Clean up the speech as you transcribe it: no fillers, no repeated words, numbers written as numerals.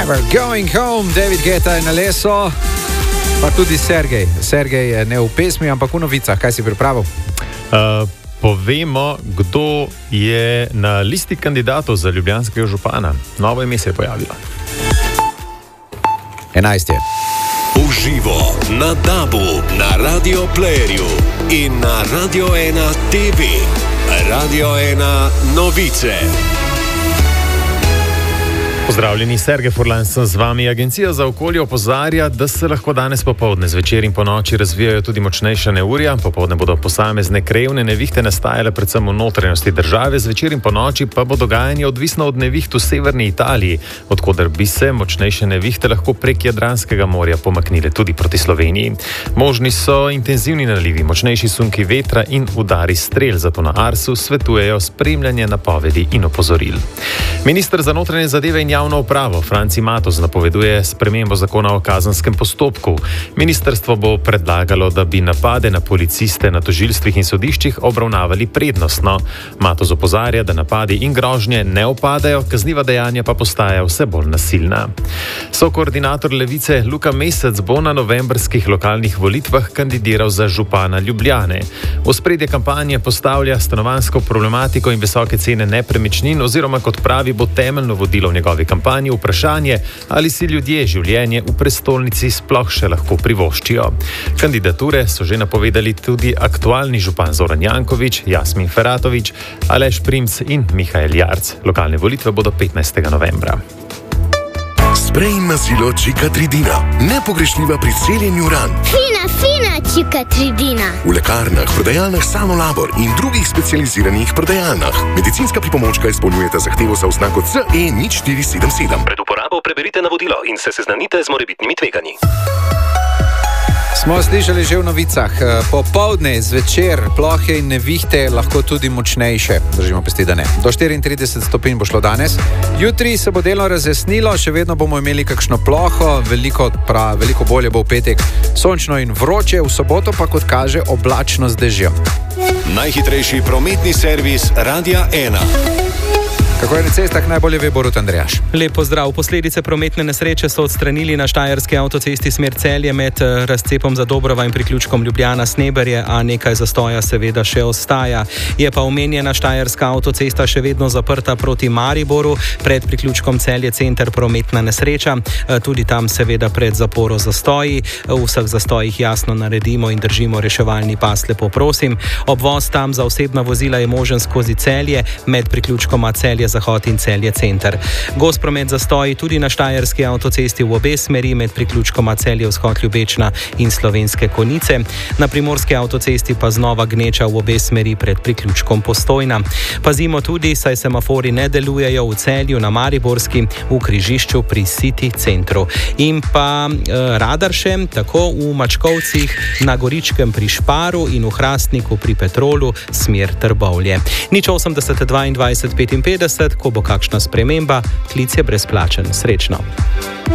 Never Going Home, David Guetta in Alesso, pa tudi Sergej. Sergej je ne v pesmi, ampak v novicah. Kaj si pripravil? Povemo, kdo je na listi kandidatov za ljubljanskega župana. Novo ime se je pojavilo. 11 je. Uživo na DAB-u, na Radio Playerju in na Radio 1 TV. Radio 1 novice. Pozdravljeni, Sergej Furlan sem z vami. Agencija za okolje opozarja, da se lahko danes popoldne, zvečer in ponoči razvijajo tudi močnejša neurja. Popoldne bodo posamezne krajevne nevihte nastajale predvsem v notranjosti države, zvečer in ponoči pa bo dogajanje odvisno od neviht v severni Italiji, odkoder bi se močnejše nevihte lahko prek Jadranskega morja pomaknile tudi proti Sloveniji. Možni so intenzivni nalivi, močnejši sunki vetra in udari strel, zato na Arsu svetujejo spremljanje napovedi in opozoril. Minister za notranje zadeve in javno upravo Franci Matoz napoveduje spremembo zakona o kazenskem postopku. Ministrstvo bo predlagalo, da bi napade na policiste na tožilstvih in sodiščih obravnavali prednostno. Matoz opozarja, da napadi in grožnje ne upadajo, kazniva dejanja pa postajajo vse bolj nasilna. Sokoordinator Levice Luka Mesec bo na novembrskih lokalnih volitvah kandidiral za župana Ljubljane. V ospredje kampanje postavlja stanovanjsko problematiko in visoke cene nepremičnin oziroma, kot pravi, bo temeljno vodilo v njegovi kampanji vprašanje, ali si ljudje življenje v prestolnici sploh še lahko privoščijo. Kandidature so že napovedali tudi aktualni župan Zoran Janković, Jasmin Feratović, Aleš Primc in Mihael Jarc. Lokalne volitve bodo 15. novembra. Sprej in mazilo Čikatridina. Nepogrešljiva pri celjenju ran. Fina Čikatridina. V lekarnah, prodajalnah Sanolabor in drugih specializiranih prodajalnah. Medicinska pripomočka izpolnjujeta zahtevo za oznako CE0477. Pred uporabo preberite navodilo in se seznanite z morebitnimi tveganji. Smo slišali že v novicah. Popoldne, zvečer, plohe in nevihte lahko tudi močnejše. Držimo pesti, da ne. Do 34 stopinj bo šlo danes. Jutri se bo delno razjasnilo, še vedno bomo imeli kakšno ploho, veliko bolje bo v petek. Sončno in vroče, v soboto pa, kot kaže, oblačno z dežjem. Najhitrejši prometni servis Radia 1. Kako je na cestah, najbolje ve Borut Andrejaš. Lep pozdrav. Posledice prometne nesreče so odstranili na štajerski avtocesti smer Celje med razcepom Zadobrova in priključkom Ljubljana-Sneberje, a nekaj zastoja seveda še ostaja. Je pa omenjena štajerska avtocesta še vedno zaprta proti Mariboru, pred priključkom Celje center prometna nesreča. Tudi tam seveda pred zaporo zastoji. V vseh zastojih jasno naredimo in držimo reševalni pas, lepo prosim. Obvoz tam za osebna vozila je možen skozi Celje med priključkoma Celje Zahod in Celje center. Gost promet zastoji tudi na štajerski avtocesti v obe smeri med priključkoma Celje Vzhod Ljubečna in Slovenske Konjice. Na primorski avtocesti pa znova gneča v obe smeri pred priključkom Postojna. Pazimo tudi, saj semafori ne delujejo v Celju, na Mariborski, v križišču pri City centru. In pa radar še, tako v Mačkovcih, na Goričkem pri Šparu in v Hrastniku pri Petrolu, smer Trbovlje. 080 22 55, ko bo kakšna sprememba, klic je brezplačen. Srečno.